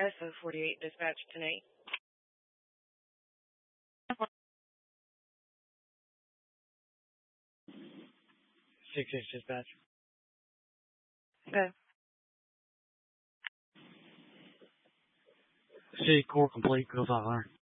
SO48 dispatch tonight. 6-6 dispatch. Okay. City core complete, go 500.